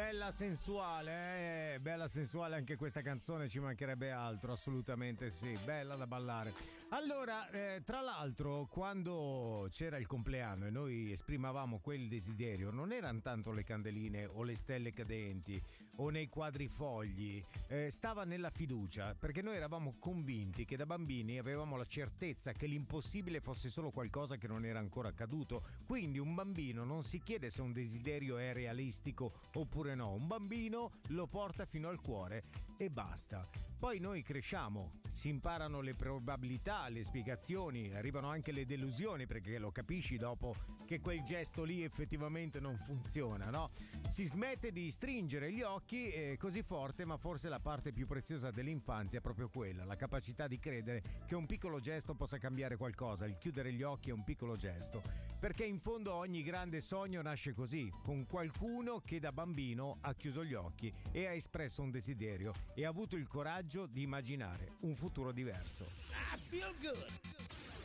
bella sensuale anche questa canzone, ci mancherebbe altro, assolutamente sì, bella da ballare. Allora, tra l'altro, quando c'era il compleanno e noi esprimavamo quel desiderio, non erano tanto le candeline o le stelle cadenti o nei quadrifogli, stava nella fiducia, perché noi eravamo convinti che da bambini avevamo la certezza che l'impossibile fosse solo qualcosa che non era ancora accaduto. Quindi un bambino non si chiede se un desiderio è realistico oppure no, un bambino lo porta fino al cuore e basta. Poi noi cresciamo, si imparano le probabilità, le spiegazioni, arrivano anche le delusioni, perché lo capisci dopo che quel gesto lì effettivamente non funziona, no? Si smette di stringere gli occhi così forte, ma forse la parte più preziosa dell'infanzia è proprio quella, la capacità di credere che un piccolo gesto possa cambiare qualcosa. Il chiudere gli occhi è un piccolo gesto, perché in fondo ogni grande sogno nasce così, con qualcuno che da bambino ha chiuso gli occhi e ha espresso un desiderio e ha avuto il coraggio di immaginare un futuro diverso. I feel good.